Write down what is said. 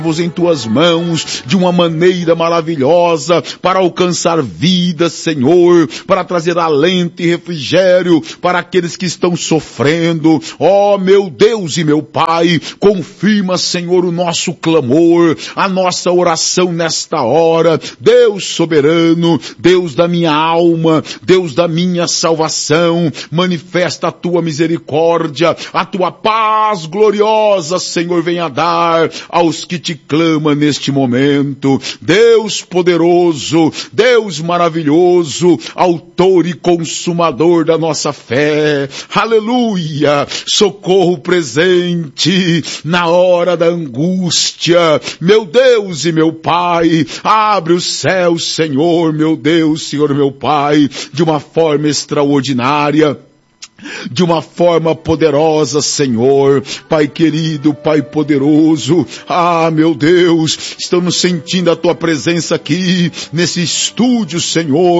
em tuas mãos de uma maneira maravilhosa para alcançar vidas, Senhor, para trazer alento e refrigério para aqueles que estão sofrendo. Ó meu Deus e meu Pai, confirma, Senhor, o nosso clamor, a nossa oração nesta hora. Deus soberano, Deus da minha alma, Deus da minha salvação, manifesta a tua misericórdia, a tua paz gloriosa, Senhor, venha dar aos que te clama neste momento. Deus poderoso, Deus maravilhoso, autor e consumador da nossa fé. Aleluia! Socorro presente na hora da angústia. Meu Deus e meu Pai, abre o céu, Senhor, meu Deus, Senhor, meu Pai, de uma forma extraordinária, de uma forma poderosa, Senhor. Pai querido, Pai poderoso, meu Deus, estamos sentindo a tua presença aqui nesse estúdio, Senhor.